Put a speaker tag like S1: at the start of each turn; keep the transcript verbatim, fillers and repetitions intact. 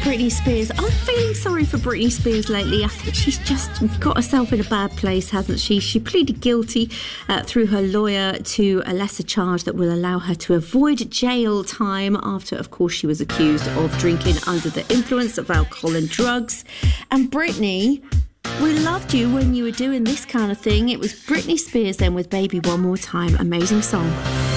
S1: Britney Spears. I'm feeling sorry for Britney Spears lately. I think she's just got herself in a bad place, hasn't she? She pleaded guilty uh, through her lawyer to a lesser charge that will allow her to avoid jail time after, of course, she was accused of drinking under the influence of alcohol and drugs. And Britney, we loved you when you were doing this kind of thing. It was Britney Spears then with Baby One More Time. Amazing song.